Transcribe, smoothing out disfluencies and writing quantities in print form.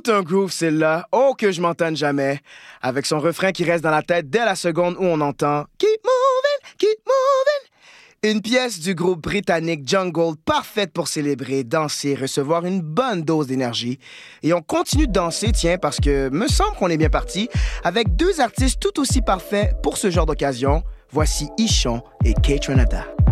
un groove, celle-là. Oh, que je m'entende jamais. Avec son refrain qui reste dans la tête dès la seconde où on entend « Keep moving, keep moving ». Une pièce du groupe britannique Jungle parfaite pour célébrer, danser, recevoir une bonne dose d'énergie. Et on continue de danser, tiens, parce que me semble qu'on est bien parti, avec deux artistes tout aussi parfaits pour ce genre d'occasion. Voici Ichon et Kate Renata.